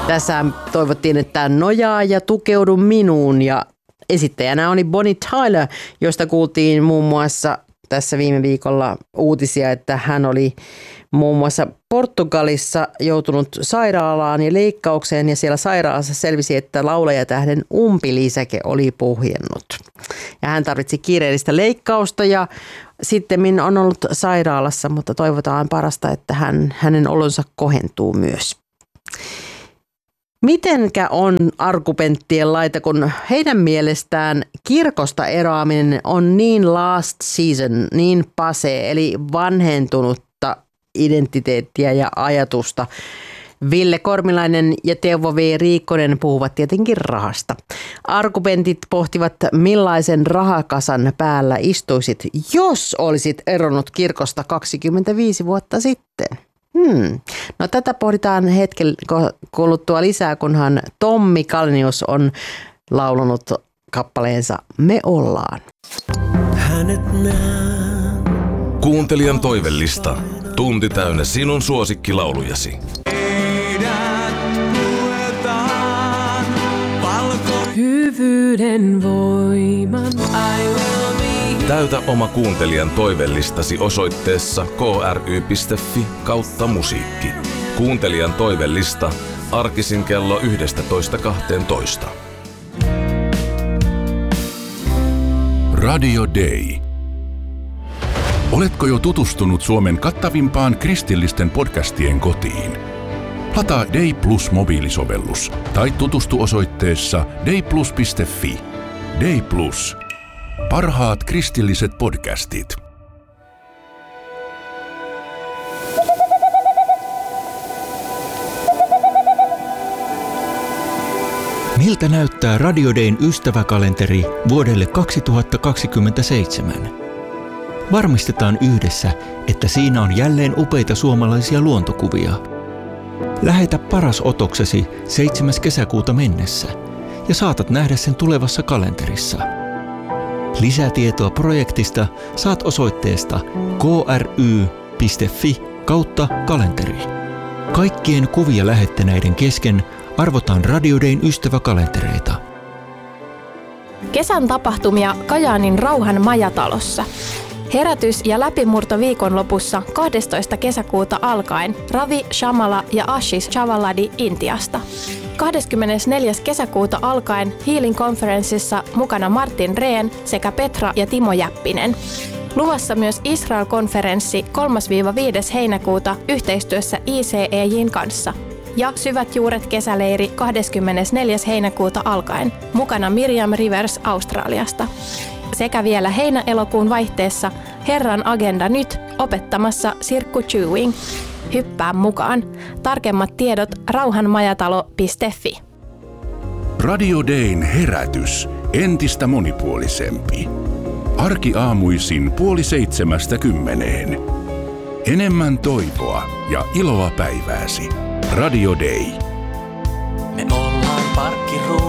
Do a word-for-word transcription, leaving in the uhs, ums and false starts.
Tässä toivottiin, että nojaa ja tukeudu minuun, ja esittäjänä oli Bonnie Tyler, josta kuultiin muun muassa tässä viime viikolla uutisia, että hän oli muun muassa Portugalissa joutunut sairaalaan ja leikkaukseen, ja siellä sairaalassa selvisi, että laulajatähden umpilisäke oli puhjennut. Ja hän tarvitsi kiireellistä leikkausta ja sitten on ollut sairaalassa, mutta toivotaan parasta, että hän, hänen olonsa kohentuu myös. Mitenkä on arkupenttien laita, kun heidän mielestään kirkosta eroaminen on niin last season, niin pase, eli vanhentunutta identiteettiä ja ajatusta. Ville Kormilainen ja Teuvo V. Riikkonen puhuvat tietenkin rahasta. Arkupentit pohtivat, millaisen rahakasan päällä istuisit, jos olisit eronnut kirkosta kaksikymmentäviisi vuotta sitten. Hmm. No tätä pohditaan hetken kuluttua lisää, kunhan Tommi Kalnius on laulunut kappaleensa Me ollaan. Kuuntelijan toivellista. Tunti täynnä sinun suosikkilaulujasi. Hyvyyden voiman. Täytä oma kuuntelijan toivellistasi osoitteessa kry piste fi kautta musiikki. Kuuntelijan toivellista arkisin kello yksitoista kaksitoista. Radio Day. Oletko jo tutustunut Suomen kattavimpaan kristillisten podcastien kotiin? Lataa Day Plus mobiilisovellus tai tutustu osoitteessa dayplus piste fi. Day Plus. Parhaat kristilliset podcastit. Miltä näyttää Radio Dayn ystäväkalenteri vuodelle kaksituhattakaksikymmentäseitsemän? Varmistetaan yhdessä, että siinä on jälleen upeita suomalaisia luontokuvia. Lähetä paras otoksesi seitsemäs kesäkuuta mennessä ja saatat nähdä sen tulevassa kalenterissa. Lisätietoa projektista saat osoitteesta kry piste fi kautta kalenteri. Kaikkien kuvia lähettäneiden kesken arvotaan Radio Dayn ystäväkalentereita. Kesän tapahtumia Kajaanin Rauhan majatalossa. Herätys- ja läpimurto viikonlopussa kahdestoista kesäkuuta alkaen Ravi Shamala ja Ashish Chavaladi Intiasta. kahdeskymmenesneljäs kesäkuuta alkaen Healing Conferenceissa mukana Martin Rehn sekä Petra ja Timo Jäppinen. Luvassa myös Israel-konferenssi kolmas–viides heinäkuuta yhteistyössä I C E J:n kanssa. Ja Syvät juuret kesäleiri kahdeskymmenesneljäs heinäkuuta alkaen, mukana Miriam Rivers Australiasta. Sekä vielä heinä-elokuun vaihteessa Herran agenda nyt opettamassa Sirkku Chewing. Hyppää mukaan. Tarkemmat tiedot rauhanmajatalo piste fi. Radio Dayn herätys entistä monipuolisempi. Arkiaamuisin puoli seitsemästä kymmeneen. Enemmän toivoa ja iloa päivääsi. Radio Day. Me ollaan parkkiruudulla.